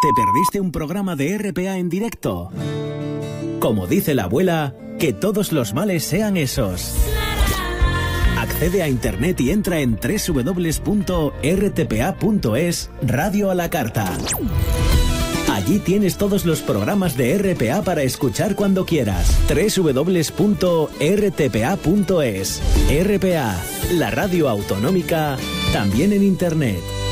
¿Te perdiste un programa de RPA en directo? Como dice la abuela, que todos los males sean esos. Accede a internet y entra en www.rtpa.es Radio a la Carta. Allí tienes todos los programas de RPA para escuchar cuando quieras. www.rtpa.es. RPA, la radio autonómica, también en internet.